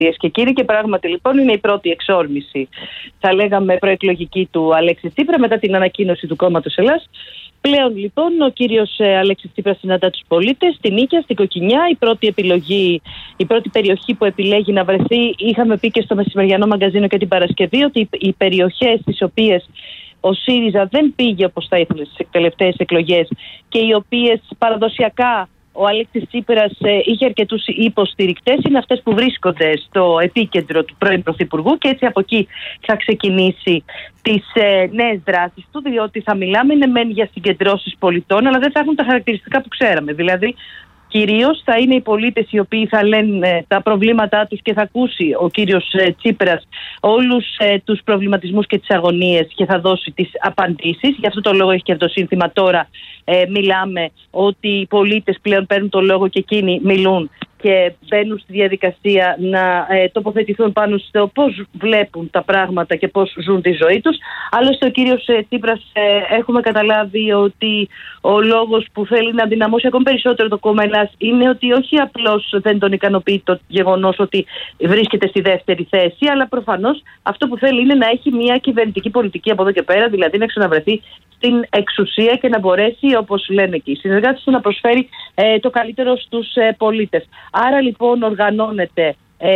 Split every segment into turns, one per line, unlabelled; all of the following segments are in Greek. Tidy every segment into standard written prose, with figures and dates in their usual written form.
και κύριοι, και πράγματι λοιπόν είναι η πρώτη εξόρμηση, θα λέγαμε, προεκλογική του Αλέξη Τσίπρα μετά την ανακοίνωση του κόμματος Ελλάς. Πλέον λοιπόν ο κύριος Αλέξης Τσίπρας συναντά τους πολίτες στην Νίκαια, στην Κοκκινιά. Η πρώτη επιλογή, η πρώτη περιοχή που επιλέγει να βρεθεί, είχαμε πει και στο μεσημεριανό μαγκαζίνο και την Παρασκευή, ότι οι περιοχές στις οποίες ο ΣΥΡΙΖΑ δεν πήγε όπως θα ήθελε στις τελευταίες εκλογές και οι οποίες παραδοσιακά ο Αλέξης Τσίπρας είχε αρκετούς υποστηρικτές, είναι αυτές που βρίσκονται στο επίκεντρο του πρώην Πρωθυπουργού, και έτσι από εκεί θα ξεκινήσει τις νέες δράσεις του, διότι θα μιλάμε μεν για συγκεντρώσεις πολιτών, αλλά δεν θα έχουν τα χαρακτηριστικά που ξέραμε. Δηλαδή, κυρίως θα είναι οι πολίτες οι οποίοι θα λένε τα προβλήματά τους και θα ακούσει ο κύριος Τσίπρας όλους τους προβληματισμούς και τις αγωνίες και θα δώσει τις απαντήσεις. Γι' αυτό το λόγο έχει και αυτό το σύνθημα τώρα. Μιλάμε ότι οι πολίτες πλέον παίρνουν το λόγο και εκείνοι μιλούν και μπαίνουν στη διαδικασία να τοποθετηθούν πάνω στο πώς βλέπουν τα πράγματα και πώς ζουν τη ζωή τους. Άλλωστε ο κύριος Τσίπρας έχουμε καταλάβει ότι ο λόγος που θέλει να δυναμώσει ακόμη περισσότερο το κόμμα Ελλάς είναι ότι όχι απλώς δεν τον ικανοποιεί το γεγονός ότι βρίσκεται στη δεύτερη θέση, αλλά προφανώς αυτό που θέλει είναι να έχει μια κυβερνητική πολιτική από εδώ και πέρα, δηλαδή να ξαναβρεθεί στην εξουσία και να μπορέσει, όπως λένε και οι συνεργάτες του, να προσφέρει το καλύτερο στους πολίτες. Άρα λοιπόν οργανώνεται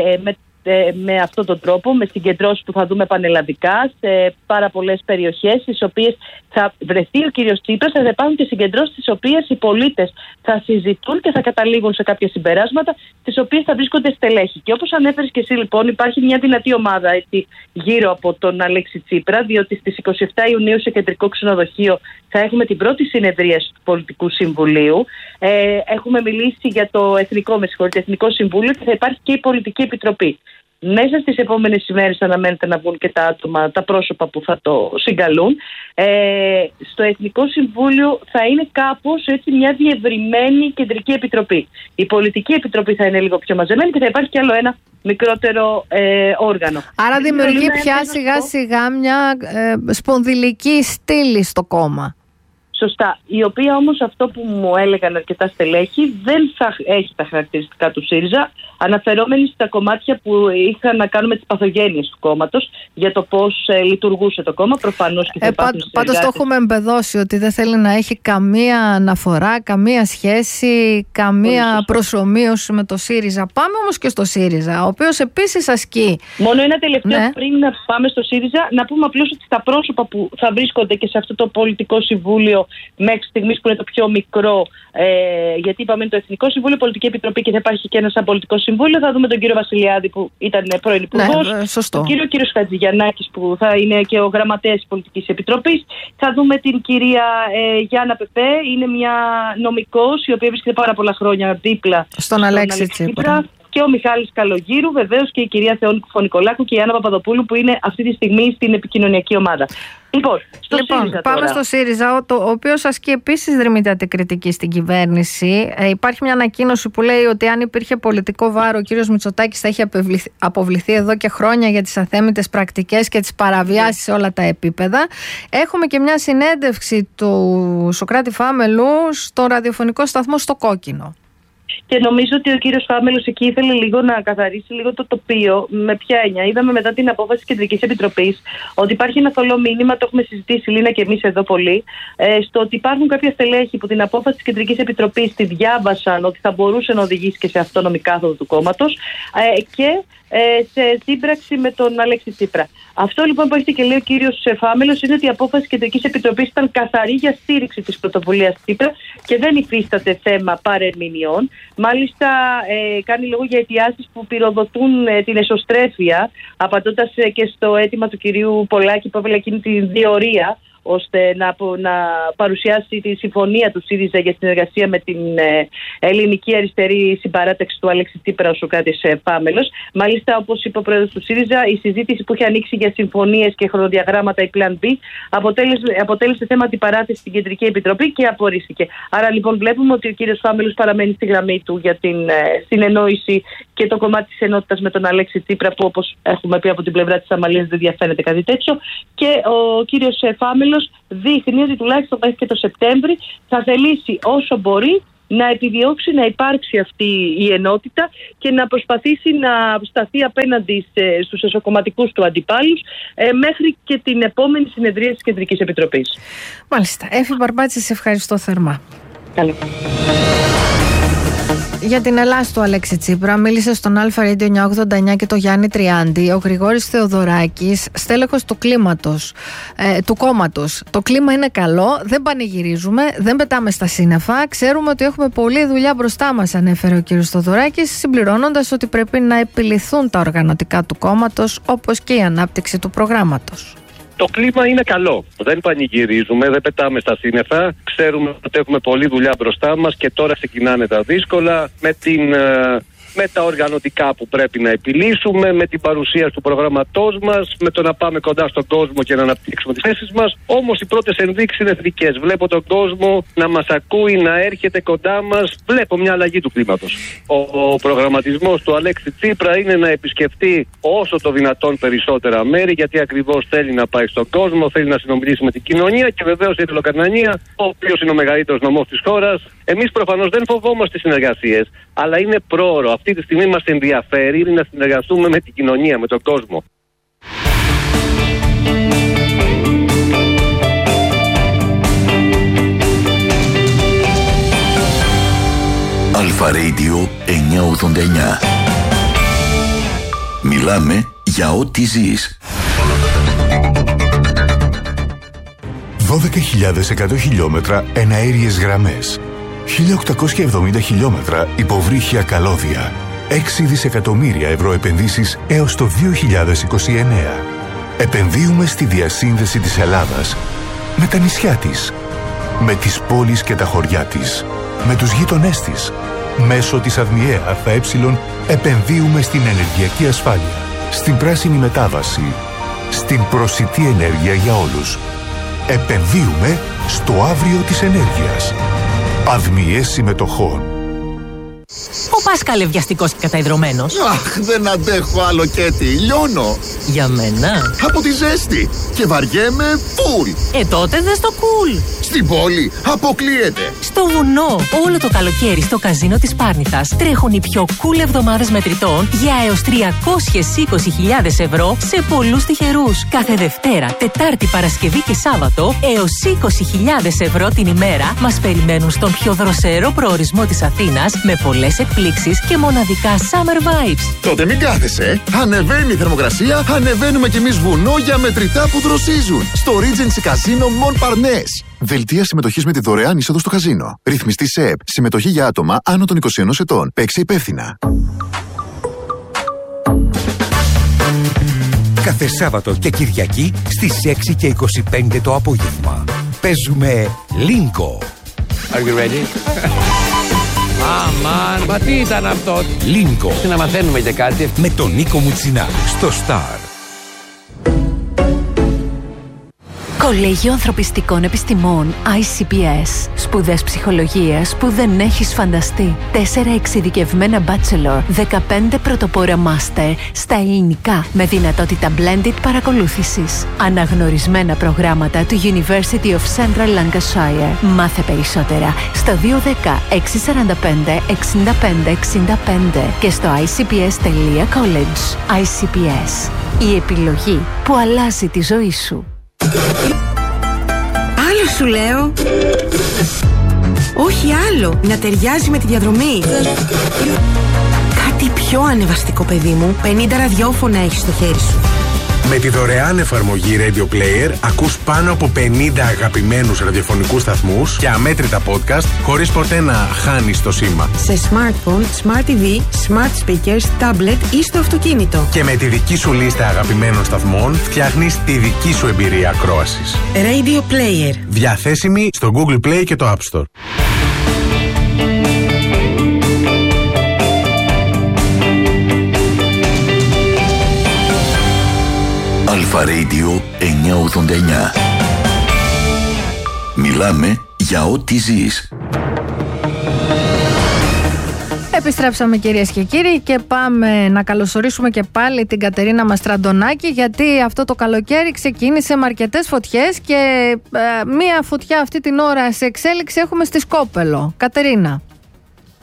με αυτόν τον τρόπο, με συγκεντρώσεις που θα δούμε πανελλαδικά σε πάρα πολλές περιοχές, στις οποίες θα βρεθεί ο κύριος Τσίπρας, θα υπάρχουν και συγκεντρώσεις στις οποίες οι πολίτες θα συζητούν και θα καταλήγουν σε κάποια συμπεράσματα, στις οποίες θα βρίσκονται στελέχη. Και όπως ανέφερες και εσύ λοιπόν, υπάρχει μια δυνατή ομάδα έτσι, γύρω από τον Αλέξη Τσίπρα, διότι στις 27 Ιουνίου σε κεντρικό ξενοδοχείο θα έχουμε την πρώτη συνεδρίαση του Πολιτικού Συμβουλίου. Έχουμε μιλήσει για το Εθνικό Συμβούλιο και θα υπάρχει και η Πολιτική Επιτροπή. Μέσα στις επόμενες ημέρες αναμένεται να βγουν και τα άτομα, τα πρόσωπα που θα το συγκαλούν. Στο Εθνικό Συμβούλιο θα είναι κάπως έτσι μια διευρυμένη κεντρική επιτροπή. Η Πολιτική Επιτροπή θα είναι λίγο πιο μαζεμένη και θα υπάρχει και άλλο ένα μικρότερο όργανο.
Άρα δημιουργεί πια σιγά σιγά μια σπονδυλική στήλη στο κόμμα.
Σωστά. Η οποία όμως, αυτό που μου έλεγαν αρκετά στελέχη, δεν θα έχει τα χαρακτηριστικά του ΣΥΡΙΖΑ, αναφερόμενοι στα κομμάτια που είχαν να κάνουν με τις παθογένειες του κόμματος, για το πώς λειτουργούσε το κόμμα. Προφανώς και θα υπάρχουν
πάντως το έχουμε εμπεδώσει ότι δεν θέλει να έχει καμία αναφορά, καμία σχέση, καμία προσομοίωση με το ΣΥΡΙΖΑ. Πάμε όμως και στο ΣΥΡΙΖΑ, ο οποίος επίσης ασκεί.
Μόνο ένα τελευταίο πριν να πάμε στο ΣΥΡΙΖΑ, να πούμε απλώς ότι τα πρόσωπα που θα βρίσκονται και σε αυτό το πολιτικό συμβούλιο μέχρι στιγμής, που είναι το πιο μικρό, γιατί είπαμε είναι το Εθνικό Συμβούλιο, Πολιτική Επιτροπή και θα υπάρχει και ένα σαν πολιτικό συμβούλιο. Θα δούμε τον κύριο Βασιλιάδη που ήταν πρώην υπουργός, τον κύριο Χατζηγιαννάκης που θα είναι και ο γραμματέας της Πολιτικής Επιτροπής. Θα δούμε την κυρία Γιάννα Πεπέ, είναι μια νομικός η οποία βρίσκεται πάρα πολλά χρόνια δίπλα
στον Αλέξη Τσίπρα.
Και ο Μιχάλης Καλογύρου, βεβαίως, και η κυρία Θεόνικου Φωνικολάκου και η Άννα Παπαδοπούλου, που είναι αυτή τη στιγμή στην επικοινωνιακή ομάδα. Λοιπόν, ΣΥΡΙΖΑ
πάμε
τώρα.
στο ΣΥΡΙΖΑ, ο οποίος ασκεί επίσης δρυμύτατη κριτική στην κυβέρνηση. Υπάρχει μια ανακοίνωση που λέει ότι αν υπήρχε πολιτικό βάρο, ο κύριος Μητσοτάκης θα είχε αποβληθεί εδώ και χρόνια για τις αθέμητες πρακτικές και τις παραβιάσεις σε όλα τα επίπεδα. Έχουμε και μια συνέντευξη του Σωκράτη Φάμελου στο ραδιοφωνικό σταθμό στο Κόκκινο.
Και νομίζω ότι ο κύριος Φάμελος εκεί ήθελε λίγο να καθαρίσει λίγο το τοπίο. Με ποια έννοια? Είδαμε μετά την απόφαση της Κεντρικής Επιτροπής ότι υπάρχει ένα θολό μήνυμα, το έχουμε συζητήσει Λίνα και εμείς εδώ πολύ, στο ότι υπάρχουν κάποια στελέχη που την απόφαση της Κεντρικής Επιτροπής τη διάβασαν ότι θα μπορούσε να οδηγήσει και σε αυτόνομη κάθοδο του κόμματος και σε σύμπραξη με τον Αλέξη Τσίπρα. Αυτό λοιπόν που έχετε και λέει ο κύριος Φάμελος είναι ότι η απόφαση της Κεντρικής Επιτροπής ήταν καθαρή για στήριξη της πρωτοβουλίας Τσίπρα και δεν υφίσταται θέμα παρερμηνιών. Μάλιστα κάνει λόγο για αιτιάσεις που πυροδοτούν την εσωστρέφεια, απαντώντας και στο αίτημα του κυρίου Πολάκη που έβαλε εκείνη τη διορία ώστε να παρουσιάσει τη συμφωνία του ΣΥΡΙΖΑ για συνεργασία με την ελληνική αριστερή συμπαράταξη του Αλέξη Τσίπρα, ο Σωκράτης Φάμελος. Μάλιστα, όπως είπε ο πρόεδρος του ΣΥΡΙΖΑ, η συζήτηση που είχε ανοίξει για συμφωνίες και χρονοδιαγράμματα, η Plan B, αποτέλεσε θέμα αντιπαράθεση στην Κεντρική Επιτροπή και απορρίφθηκε. Άρα λοιπόν βλέπουμε ότι ο κύριος Φάμελος παραμένει στη γραμμή του για την συνεννόηση και το κομμάτι της ενότητας με τον Αλέξη Τσίπρα, που όπως έχουμε πει από την πλευρά της Αμαλίας δεν διαφαίνεται κάτι τέτοιο. Και ο κύριος Φάμελος δείχνει ότι τουλάχιστον μέχρι και το Σεπτέμβρη θα θελήσει όσο μπορεί να επιδιώξει να υπάρξει αυτή η ενότητα και να προσπαθήσει να σταθεί απέναντι στους εσωκομματικούς του αντιπάλους μέχρι και την επόμενη συνεδρία της Κεντρικής Επιτροπής.
Μάλιστα. Έφη Μπαρμπάτση, σε ευχαριστώ θερμά.
Καλή.
Για την Ελλάς του Αλέξη Τσίπρα μίλησε στον Αλφα Radio 989 και το Γιάννη Τριάντη ο Γρηγόρης Θεοδωράκης, στέλεχος του κόμματος. Το κλίμα είναι καλό, δεν πανηγυρίζουμε, δεν πετάμε στα σύννεφα, ξέρουμε ότι έχουμε πολλή δουλειά μπροστά μας, ανέφερε ο κ. Θεοδωράκης, συμπληρώνοντας ότι πρέπει να επιληθούν τα οργανωτικά του κόμματος, όπως και η ανάπτυξη του προγράμματος.
Το κλίμα είναι καλό. Δεν πανηγυρίζουμε, δεν πετάμε στα σύννεφα. Ξέρουμε ότι έχουμε πολλή δουλειά μπροστά μας και τώρα ξεκινάνε τα δύσκολα με τα οργανωτικά που πρέπει να επιλύσουμε, με την παρουσία του προγραμματός μας, με το να πάμε κοντά στον κόσμο και να αναπτύξουμε τις θέσεις μας. Όμως οι πρώτες ενδείξεις είναι θετικές. Βλέπω τον κόσμο να μας ακούει, να έρχεται κοντά μας. Βλέπω μια αλλαγή του κλίματος. Ο προγραμματισμός του Αλέξη Τσίπρα είναι να επισκεφτεί όσο το δυνατόν περισσότερα μέρη, γιατί ακριβώς θέλει να πάει στον κόσμο, θέλει να συνομιλήσει με την κοινωνία και βεβαίως η Ελληνοκαρνανία, ο οποίος είναι ο μεγαλύτερος νομός της χώρας. Εμείς προφανώς δεν φοβόμαστε συνεργασίες, αλλά είναι πρόωρο. Αυτή τη στιγμή μας ενδιαφέρει να συνεργαστούμε με την κοινωνία, με τον κόσμο.
Αλφα Radio 989. Μιλάμε για ό,τι ζεις.
12.100 χιλιόμετρα εναέριες γραμμές. 1.870 χιλιόμετρα υποβρύχια καλώδια. 6 δισεκατομμύρια ευρώ επενδύσεις έως το 2029. Επενδύουμε στη διασύνδεση της Ελλάδας με τα νησιά της, με τις πόλεις και τα χωριά της, με τους γείτονές της. Μέσω της ΑΔΜΙΕ ΑΕ επενδύουμε στην ενεργειακή ασφάλεια, στην πράσινη μετάβαση, στην προσιτή ενέργεια για όλους. Επενδύουμε στο αύριο της ενέργειας. ΑΔΜΙΕ συμμετοχών.
Ο Πάσκαλε βιαστικός και καταϊδρωμένος.
Αχ, δεν αντέχω άλλο Κέτι, λιώνω.
Για μένα.
Από τη ζέστη. Και βαριέμαι φουλ.
Τότε δες το κουλ.
Στην πόλη αποκλείεται.
Στο βουνό, όλο το καλοκαίρι στο καζίνο της Πάρνηθας τρέχουν οι πιο cool εβδομάδες μετρητών για έως 320.000 ευρώ σε πολλούς τυχερούς. Κάθε Δευτέρα, Τετάρτη, Παρασκευή και Σάββατο έως 20.000 ευρώ την ημέρα μας περιμένουν στον πιο δροσερό προορισμό της Αθήνας με πολλές εκπλήξεις και μοναδικά summer vibes.
Τότε μην κάθεσαι. Ανεβαίνει η θερμοκρασία, ανεβαίνουμε κι εμείς βουνό για μετρητά που δροσίζουν. Στο Regency Casino Montparnasse. Δελτία συμμετοχής με τη δωρεάν είσοδο στο καζίνο. Ρυθμιστή ΣΕΕΠ. Συμμετοχή για άτομα άνω των 21 ετών. Παίξε υπεύθυνα.
Κάθε Σάββατο και Κυριακή στις 6 και 25 το απόγευμα. Παίζουμε Λίνκο.
Are you ready? Αμάν, μα τι ήταν αυτό?
Λίνκο.
Να μαθαίνουμε και κάτι.
Με τον Νίκο Μουτσινά στο Star.
Κολέγιο Ανθρωπιστικών Επιστημών ICPS. Σπουδές ψυχολογίας που δεν έχεις φανταστεί. 4 εξειδικευμένα bachelor, 15 πρωτοπόρα master στα ελληνικά με δυνατότητα blended παρακολούθησης. Αναγνωρισμένα προγράμματα του University of Central Lancashire. Μάθε περισσότερα στο 210 645 65 65 και στο icps.college. ICPS. Η επιλογή που αλλάζει τη ζωή σου.
Άλλο σου λέω. Όχι άλλο. Να ταιριάζει με τη διαδρομή. Κάτι πιο ανεβαστικό, παιδί μου. 50 ραδιόφωνα έχεις στο χέρι σου.
Με τη δωρεάν εφαρμογή Radio Player ακούς πάνω από 50 αγαπημένους ραδιοφωνικούς σταθμούς και αμέτρητα podcast χωρίς ποτέ να χάνεις το σήμα.
Σε smartphone, smart TV, smart speakers, tablet ή στο αυτοκίνητο.
Και με τη δική σου λίστα αγαπημένων σταθμών φτιάχνεις τη δική σου εμπειρία ακρόασης.
Radio Player.
Διαθέσιμη στο Google Play και το App Store.
Αλφα Radio 989. Μιλάμε για ό,τι ζεις.
Επιστρέψαμε κυρίες και κύριοι και πάμε να καλωσορίσουμε και πάλι την Κατερίνα Μαστραντονάκη, γιατί αυτό το καλοκαίρι ξεκίνησε με αρκετές φωτιές και μία φωτιά αυτή την ώρα σε εξέλιξη έχουμε στη Σκόπελο. Κατερίνα.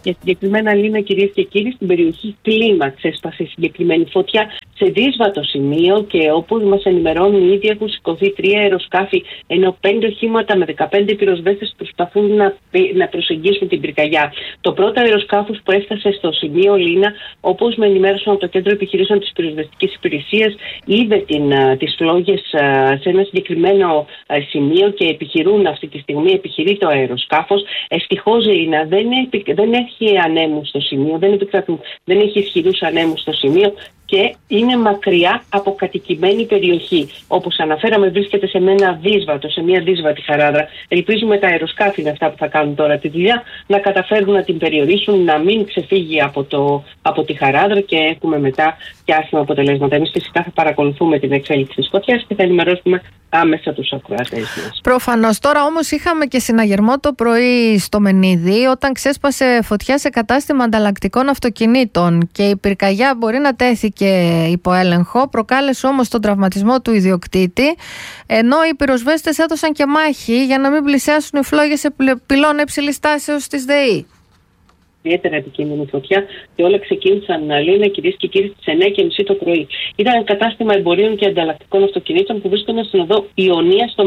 Και συγκεκριμένα, Λίνα, κυρίες και κύριοι, στην περιοχή Κλίμαξ έσπασε συγκεκριμένη φωτιά σε δύσβατο σημείο και όπου μας ενημερώνουν ήδη έχουν σηκωθεί 3 αεροσκάφη, ενώ 5 οχήματα με 15 πυροσβέστες προσπαθούν να προσεγγίσουν την πυρκαγιά. Το πρώτο αεροσκάφος που έφτασε στο σημείο, Λίνα, όπως με ενημέρωσαν από το Κέντρο Επιχειρήσεων της Πυροσβεστικής Υπηρεσίας, είδε τις φλόγες σε ένα συγκεκριμένο σημείο και επιχειρεί το αεροσκάφος. Ευτυχώς, Λίνα, δεν έχει ανέμους στο σημείο, δεν έχει ισχυρούς ανέμους στο σημείο και είναι μακριά από κατοικημένη περιοχή. Όπως αναφέραμε, βρίσκεται σε μια δύσβατη χαράδρα. Ελπίζουμε τα αεροσκάφη είναι αυτά που θα κάνουν τώρα τη δουλειά, να καταφέρουν να την περιορίσουν, να μην ξεφύγει από τη χαράδρα και έχουμε μετά και άσχημα αποτελέσματα. Εμείς φυσικά θα παρακολουθούμε την εξέλιξη της φωτιάς και θα ενημερώσουμε άμεσα τους ακροατές μας.
Προφανώς. Τώρα όμως είχαμε και συναγερμό το πρωί στο Μενίδη όταν ξέσπασε φωτιά σε κατάστημα ανταλλακτικών αυτοκινήτων και η πυρκαγιά μπορεί να τέθηκε υπό έλεγχο, προκάλεσε όμως τον τραυματισμό του ιδιοκτήτη, ενώ οι πυροσβέστες έδωσαν και μάχη για να μην πλησιάσουν οι φλόγες σε πυλώνα υψηλής τάσεως της ΔΕΗ.
Ιδιαίτερα επικίνδυνη φωτιά και όλα ξεκίνησαν, Λίνα, κυρίες και κύριοι, στις 9:30 το πρωί. Ήταν ένα κατάστημα εμπορίων και ανταλλακτικών αυτοκινήτων που βρίσκονταν στην οδό Ιωνία στο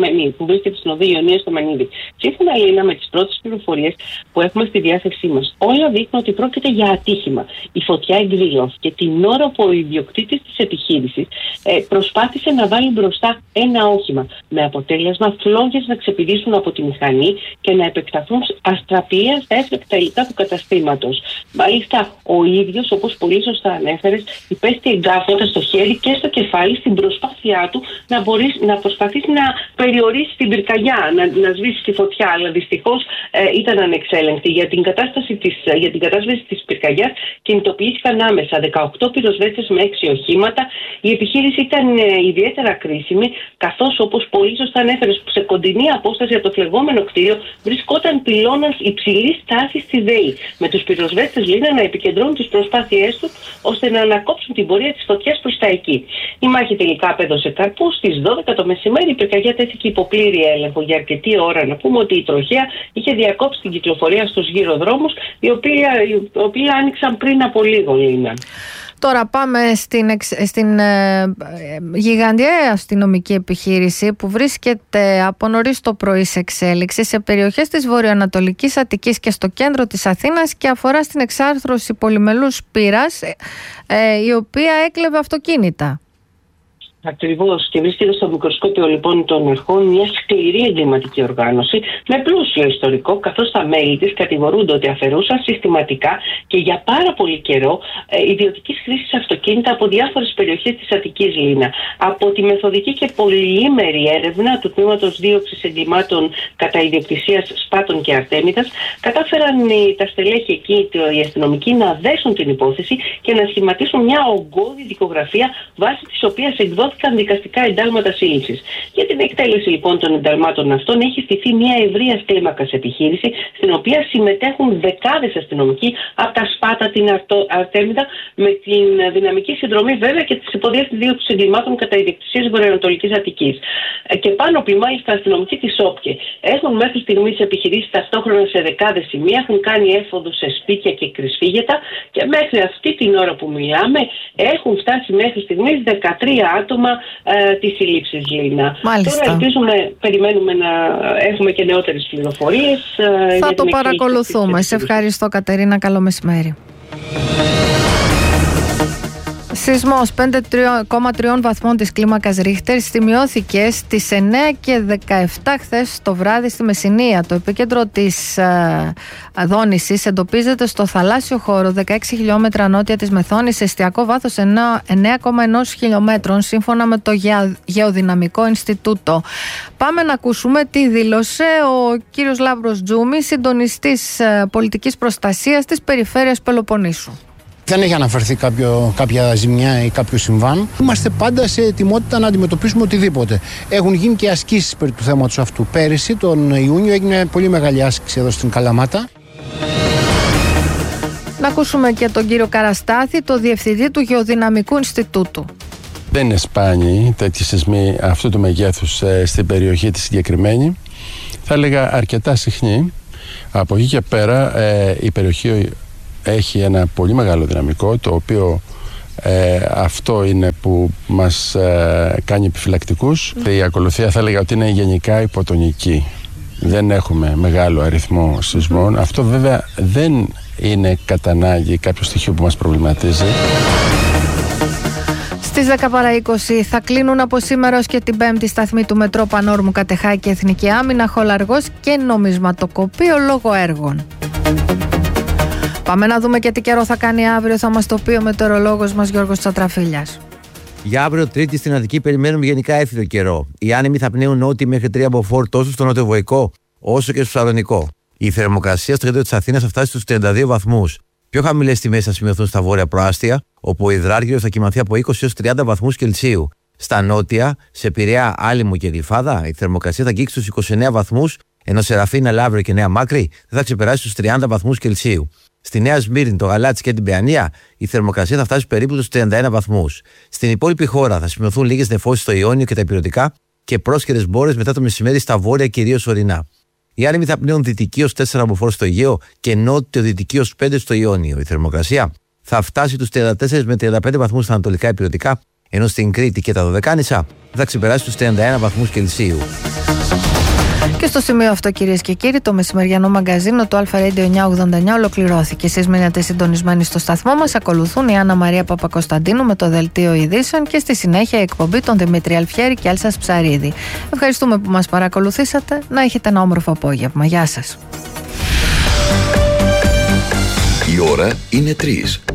Μενίδη. Σύμφωνα, Λίνα, με τις πρώτες πληροφορίες που έχουμε στη διάθεσή μας, όλα δείχνουν ότι πρόκειται για ατύχημα. Η φωτιά εκδηλώθηκε την ώρα που ο ιδιοκτήτης της επιχείρησης προσπάθησε να βάλει μπροστά ένα όχημα, με αποτέλεσμα φλόγες να ξεπηδήσουν από τη μηχανή και να επεκταθούν αστραπία στα έσβεκτα υλικά του καταστήματος. Μάλιστα, ο ίδιος, όπως πολύ σωστά ανέφερες, υπέστη εγκάφωτα στο χέρι και στο κεφάλι στην προσπάθειά του να προσπαθήσει να περιορίσει την πυρκαγιά, να σβήσει τη φωτιά. Αλλά δυστυχώς ήταν ανεξέλεγκτη. Για την κατάσβεση της πυρκαγιάς κινητοποιήθηκαν άμεσα 18 πυροσβέστες με 6 οχήματα. Η επιχείρηση ήταν ιδιαίτερα κρίσιμη, καθώς, όπως πολύ σωστά ανέφερες, σε κοντινή απόσταση από το φλεγόμενο κτίριο βρισκόταν πυλώνας υψηλής τάσης της ΔΕΗ. Με τους πυροσβέστες, Λίνα, να επικεντρώνουν τις προσπάθειές τους ώστε να ανακόψουν την πορεία της φωτιάς προς τα εκεί. Η μάχη τελικά απέδωσε καρπούς. Στις 12 το μεσημέρι η πυρκαγιά τέθηκε υπό πλήρη έλεγχο για αρκετή ώρα. Να πούμε ότι η τροχέα είχε διακόψει την κυκλοφορία στους γύρω δρόμους, οι οποίοι άνοιξαν πριν από λίγο, Λίνα.
Τώρα πάμε στην γιγαντιαία αστυνομική επιχείρηση που βρίσκεται από νωρίς το πρωί σε εξέλιξη σε περιοχές της βορειοανατολικής Αττικής και στο κέντρο της Αθήνας και αφορά στην εξάρθρωση πολυμελούς πύρας η οποία έκλεβε αυτοκίνητα.
Ακριβώς, και βρίσκεται στο μικροσκόπιο λοιπόν των αρχών μια σκληρή εγκληματική οργάνωση με πλούσιο ιστορικό, καθώς τα μέλη της κατηγορούνται ότι αφαιρούσαν συστηματικά και για πάρα πολύ καιρό ιδιωτικής χρήσης αυτοκίνητα από διάφορες περιοχές της Αττικής, Λίνα. Από τη μεθοδική και πολυήμερη έρευνα του τμήματος δίωξης εγκλημάτων κατά ιδιοκτησίας Σπάτων και Αρτέμιδας, κατάφεραν τα στελέχη εκεί, οι αστυνομικοί, να δέσουν την υπόθεση και να σχηματίσουν μια ογκώδη δικογραφία βάσει της οποίας εκδόθηκαν δικαστικά εντάλματα σύλληψης. Για την εκτέλεση λοιπόν των ενταλμάτων αυτών έχει στηθεί μια ευρείας κλίμακας επιχείρηση, στην οποία συμμετέχουν δεκάδες αστυνομικοί από τα Σπάτα, την Αρτέμιδα, με την δυναμική συνδρομή βέβαια και της υποδιές της δίωξης εγκλημάτων κατά ιδιοκτησίας Βορειοανατολικής Αττικής. Και πάνω πλην μάλιστα αστυνομικοί της ΟΠΚΕ έχουν μέχρι στιγμής επιχειρήσει ταυτόχρονα σε δεκάδες σημεία, έχουν κάνει έφοδο σε σπίτια και κρυσφύγετα και μέχρι αυτή την ώρα που μιλάμε έχουν φτάσει μέχρι στιγμής 13 άτομα τις συλλήψεις, Λίνα.
Μάλιστα.
Τώρα περιμένουμε να έχουμε και νεότερες πληροφορίες.
Θα το παρακολουθούμε. Σε ευχαριστώ, Κατερίνα. Καλό μεσημέρι. Σεισμός 5,3 βαθμών της κλίμακας Ρίχτερ σημειώθηκε στις 9 και 17 χθες το βράδυ στη Μεσσηνία. Το επίκεντρο της δόνησης εντοπίζεται στο θαλάσσιο χώρο 16 χιλιόμετρα νότια της Μεθόνης σε εστιακό βάθος 9,1 χιλιόμετρων σύμφωνα με το Γεωδυναμικό Ινστιτούτο. Πάμε να ακούσουμε τι δήλωσε ο κύριος Λάμπρος Τζούμης, συντονιστής πολιτικής προστασίας της περιφέρειας Πελοποννήσου.
Δεν έχει αναφερθεί κάποια ζημιά ή κάποιο συμβάν. Είμαστε πάντα σε ετοιμότητα να αντιμετωπίσουμε οτιδήποτε. Έχουν γίνει και ασκήσεις περί του θέματος αυτού. Πέρυσι, τον Ιούνιο, έγινε πολύ μεγάλη άσκηση εδώ στην Καλαμάτα.
Να ακούσουμε και τον κύριο Καραστάθη, το διευθυντή του Γεωδυναμικού Ινστιτούτου.
Δεν είναι σπάνιοι τέτοιοι σεισμοί αυτού του μεγέθους στην περιοχή τη συγκεκριμένη. Θα έλεγα αρκετά συχνή. Από εκεί και πέρα η περιοχή έχει ένα πολύ μεγάλο δυναμικό, το οποίο αυτό είναι που μας κάνει επιφυλακτικούς. Η ακολουθία θα έλεγα ότι είναι γενικά υποτονική. Δεν έχουμε μεγάλο αριθμό σεισμών. Αυτό βέβαια δεν είναι κατά ανάγκη κάποιο στοιχείο που μας προβληματίζει.
Στις 10 παρά 20 θα κλείνουν από σήμερα ως και την 5η σταθμή του Μετρό Πανόρμου Κατεχάκη, Εθνική Άμυνα, Χολαργός και Νομισματοκοπείο λόγω έργων. Πάμε να δούμε και τι καιρό θα κάνει αύριο. Θα μας το πει ο μετεωρολόγος μας Γιώργος Τσατραφίλιας.
Για αύριο Τρίτη στην Αττική περιμένουμε γενικά έθριο καιρό. Οι άνεμοι θα πνέουν νότιοι μέχρι 3 μποφόρ τόσο στο νοτιοβοϊκό όσο και στο Σαλονικό. Η θερμοκρασία στο κέντρο της Αθήνας θα φτάσει στους 32 βαθμούς. Πιο χαμηλές τιμές θα σημειωθούν στα βόρεια προάστια, όπου ο υδράργυρος θα κοιμαθεί από 20 έως 30 βαθμούς Κελσίου. Στα νότια, σε Πειραιά, Άλυμο και Γλυφάδα, η θερμοκρασία θα αγγίξει στους 29 βαθμούς, ενώ σε Ραφίνα, Λαύριο και Νέα Μάκρη δεν θα ξεπεράσει στους 30 βαθμούς Κελσίου. Στη Νέα Σμύρνη, το Γαλάτσι και την Παιανία, η θερμοκρασία θα φτάσει περίπου στους 31 βαθμούς. Στην υπόλοιπη χώρα θα σημειωθούν λίγες νεφώσεις στο Ιόνιο και τα Ηπειρωτικά και πρόσχερες μπόρες μετά το μεσημέρι στα βόρεια, κυρίως ορεινά. Οι άνεμοι θα πνέουν δυτική ως 4 μποφόρ στο Αιγαίο και νότιο-δυτική ως 5 στο Ιόνιο. Η θερμοκρασία θα φτάσει τους 34 με 35 βαθμούς στα ανατολικά Ηπειρωτικά, ενώ στην Κρήτη και τα Δωδεκάνησα θα ξεπεράσει τους 31 βαθμούς Κελσίου.
Και στο σημείο αυτό, κυρίες και κύριοι, το μεσημεριανό μαγκαζίνο του Αλφα Radio 989 ολοκληρώθηκε. Εσείς μείνετε συντονισμένοι στο σταθμό μας. Ακολουθούν η Άννα Μαρία Παπακοσταντίνου με το δελτίο ειδήσεων και στη συνέχεια η εκπομπή των Δημήτρη Αλφιέρη και Έλσας Ψαρίδη. Ευχαριστούμε που μας παρακολουθήσατε. Να έχετε ένα όμορφο απόγευμα. Γεια σας.
Η ώρα είναι 3.